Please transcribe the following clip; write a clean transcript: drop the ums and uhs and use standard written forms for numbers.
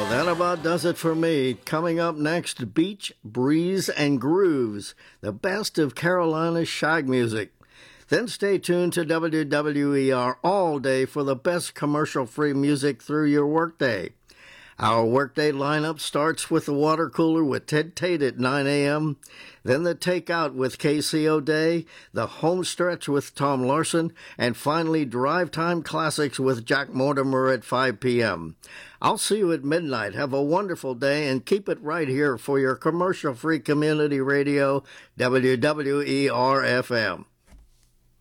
That about does it for me. Coming up next, Beach, Breeze, and Grooves, the best of Carolina's shag music. Then stay tuned to WWER all day for the best commercial-free music through your workday. Our workday lineup starts with the water cooler with Ted Tate at 9 a.m., then the takeout with Casey O'Day, the home stretch with Tom Larson, and finally Drive Time Classics with Jack Mortimer at 5 p.m. I'll see you at midnight. Have a wonderful day and keep it right here for your commercial-free community radio, WWER-FM.